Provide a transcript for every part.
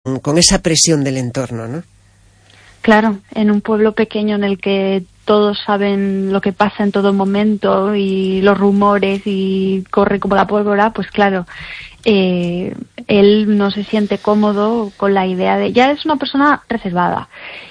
con esa presión del entorno, ¿no? Claro, en un pueblo pequeño en el que todos saben lo que pasa en todo momento y los rumores y corre como la pólvora, pues claro, él no se siente cómodo con la idea de... Ya es una persona reservada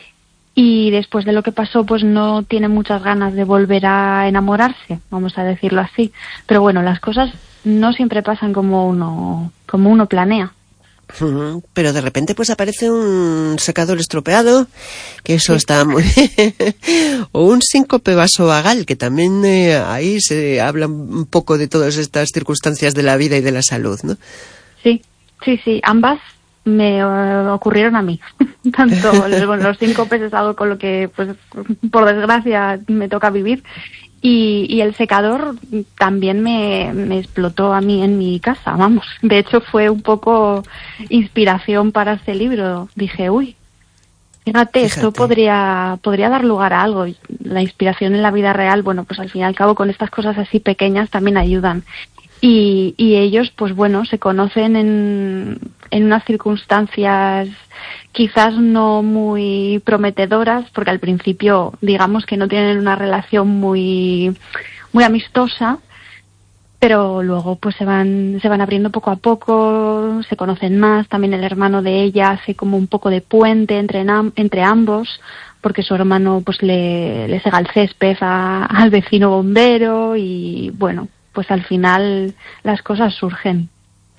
y después de lo que pasó pues no tiene muchas ganas de volver a enamorarse, vamos a decirlo así. Pero bueno, las cosas no siempre pasan como uno planea. Pero de repente pues aparece un secador estropeado, que eso está muy bien, o un síncope vasovagal, que también ahí se habla un poco de todas estas circunstancias de la vida y de la salud, ¿no? Sí, ambas me ocurrieron a mí. Tanto los síncopes es algo con lo que, pues, por desgracia me toca vivir. Y el secador también me explotó a mí en mi casa, vamos. De hecho, fue un poco inspiración para este libro. Dije, fíjate, esto podría dar lugar a algo. La inspiración en la vida real, bueno, pues al fin y al cabo con estas cosas así pequeñas también ayudan. Y ellos, pues bueno, se conocen en unas circunstancias quizás no muy prometedoras, porque al principio digamos que no tienen una relación muy amistosa, pero luego pues se van abriendo poco a poco, se conocen más. También el hermano de ella hace como un poco de puente entre ambos, porque su hermano pues le sega el césped al vecino bombero y bueno, pues al final las cosas surgen.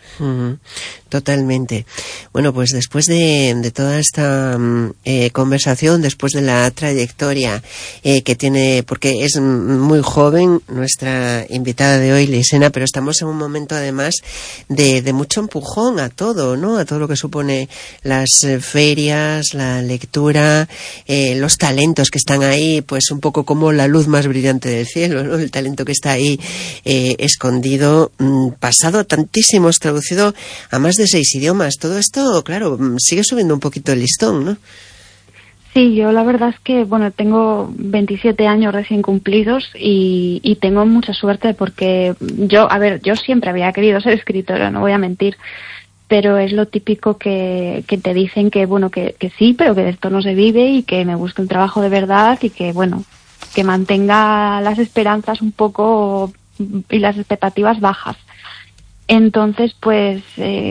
Totalmente. Bueno, pues después de toda esta conversación, después de la trayectoria que tiene, porque es muy joven nuestra invitada de hoy, Lisena, pero estamos en un momento además de mucho empujón a todo, ¿no? A todo lo que supone las ferias, la lectura, los talentos que están ahí, pues un poco como la luz más brillante del cielo, ¿no? El talento que está ahí escondido, pasado a tantísimos, traducido a más de 6 idiomas. Todo esto, claro, sigue subiendo un poquito el listón, ¿no? Sí, yo la verdad es que, bueno, tengo 27 años recién cumplidos y tengo mucha suerte porque yo siempre había querido ser escritora, no voy a mentir, pero es lo típico que te dicen que, bueno, que sí, pero que de esto no se vive y que me busque un trabajo de verdad y que, bueno, que mantenga las esperanzas un poco y las expectativas bajas. Entonces, pues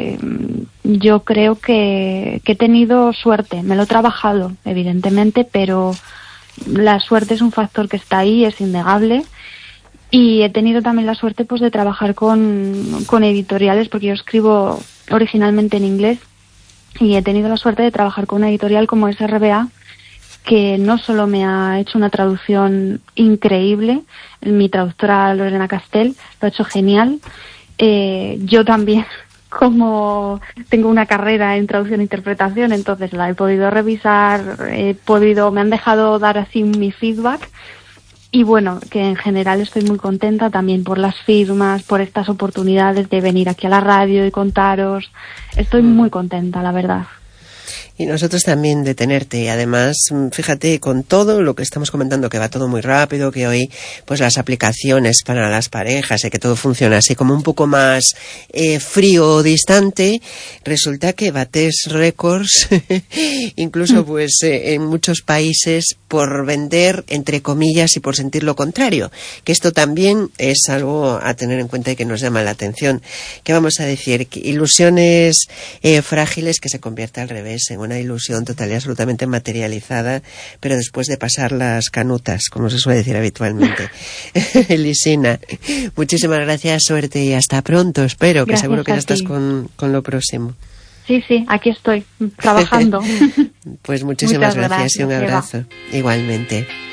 yo creo que he tenido suerte. Me lo he trabajado, evidentemente, pero la suerte es un factor que está ahí, es innegable. Y he tenido también la suerte pues de trabajar con editoriales, porque yo escribo originalmente en inglés, y he tenido la suerte de trabajar con una editorial como SRBA, que no solo me ha hecho una traducción increíble, mi traductora Lorena Castell lo ha hecho genial. Yo también, como tengo una carrera en traducción e interpretación, entonces la he podido revisar, me han dejado dar así mi feedback y bueno, que en general estoy muy contenta también por las firmas, por estas oportunidades de venir aquí a la radio y contaros. Estoy muy contenta, la verdad. Y nosotros también de tenerte. Y además, fíjate, con todo lo que estamos comentando, que va todo muy rápido, que hoy pues las aplicaciones para las parejas y que todo funciona así como un poco más frío o distante, resulta que bates récords, incluso pues en muchos países, por vender, entre comillas, y por sentir lo contrario. Que esto también es algo a tener en cuenta y que nos llama la atención. ¿Qué vamos a decir? Ilusiones frágiles que se convierte al revés en una ilusión total y absolutamente materializada, pero después de pasar las canutas, como se suele decir habitualmente. Lisena, muchísimas gracias, suerte y hasta pronto, espero, que seguro que ya estás con lo próximo. Sí, aquí estoy, trabajando. Pues muchísimas gracias y un abrazo. Eva. Igualmente.